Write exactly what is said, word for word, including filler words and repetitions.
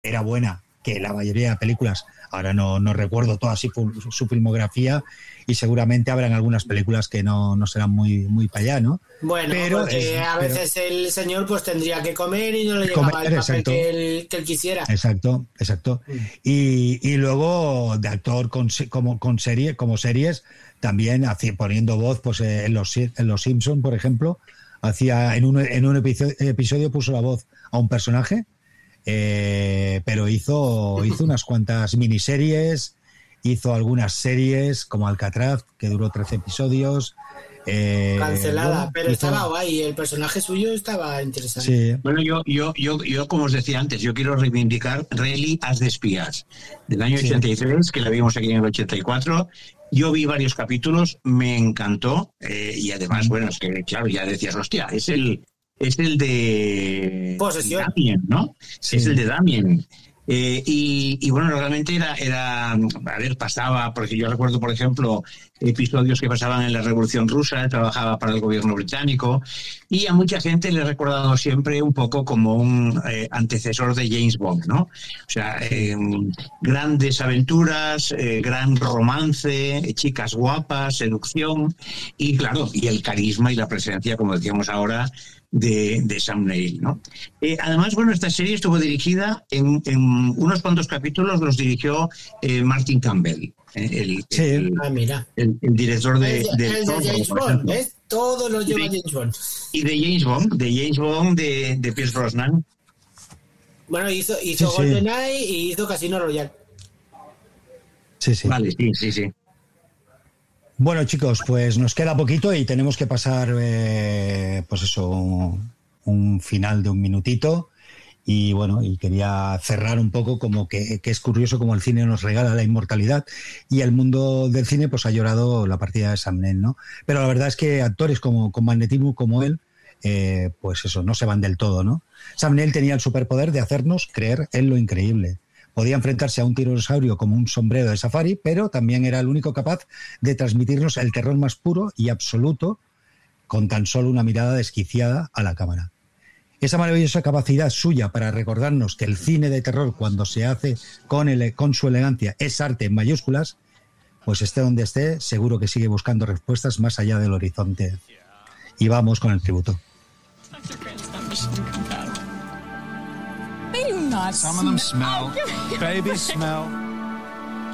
era buena, que la mayoría de películas, ahora no, no recuerdo toda su, su filmografía, y seguramente habrán algunas películas que no, no serán muy, muy para allá, ¿no? Bueno, pero porque es, a pero, veces el señor pues tendría que comer y no le llegaba comer, el papel exacto, que él, que él quisiera. Exacto, exacto. Mm. Y, y luego de actor con, como, con serie, como series, también hacía, poniendo voz pues en los, en los Simpson, por ejemplo, hacía en un, en un episodio, episodio puso la voz a un personaje, eh, pero hizo, hizo unas cuantas miniseries, hizo algunas series como Alcatraz, que duró trece episodios. Eh, Cancelada, bueno, pero hizo... estaba guay, el personaje suyo estaba interesante. Sí. Bueno, yo, yo, yo, yo, como os decía antes, yo quiero reivindicar Rayleigh As de Espías, del año sí. ochenta y tres, que la vimos aquí en el ochenta y cuatro. Yo vi varios capítulos, me encantó, eh, y además, bueno, es que, claro, ya decías, hostia, es el, es el de Posesión. Damien, ¿no? Sí. Es el de Damien. Eh, y, y bueno, realmente era, era, a ver, pasaba, porque yo recuerdo, por ejemplo, episodios que pasaban en la Revolución Rusa, trabajaba para el gobierno británico, y a mucha gente le he recordado siempre un poco como un eh, antecesor de James Bond, ¿no? O sea, eh, grandes aventuras, eh, gran romance, eh, chicas guapas, seducción, y claro, y el carisma y la presencia, como decíamos ahora, de, de Sam Neill, ¿no? Eh, además, bueno, esta serie estuvo dirigida en, en unos cuantos capítulos, los dirigió eh, Martin Campbell, eh, el, sí. el, ah, mira. el, el director de, el, de, el de James Bond, ¿ves? Todo lo lleva de, James Bond. Y de James Bond, de James Bond, de, de Pierce Brosnan. Bueno, hizo, hizo sí, GoldenEye sí. y hizo Casino Royale. Sí, sí. Vale, sí, sí, sí. Bueno, chicos, pues nos queda poquito y tenemos que pasar, eh, pues eso, un, un final de un minutito. Y bueno, y quería cerrar un poco como que, que es curioso como el cine nos regala la inmortalidad y el mundo del cine pues ha llorado la partida de Sam Neill, ¿no? Pero la verdad es que actores como con magnetismo como él, eh, pues eso, no se van del todo, ¿no? Sam Neill tenía el superpoder de hacernos creer en lo increíble. Podía enfrentarse a un tiranosaurio como un sombrero de safari, pero también era el único capaz de transmitirnos el terror más puro y absoluto con tan solo una mirada desquiciada a la cámara. Esa maravillosa capacidad suya para recordarnos que el cine de terror, cuando se hace con, ele- con su elegancia, es arte en mayúsculas, pues esté donde esté, seguro que sigue buscando respuestas más allá del horizonte. Y vamos con el tributo. They do not Some of them smell. Oh, Babies smell.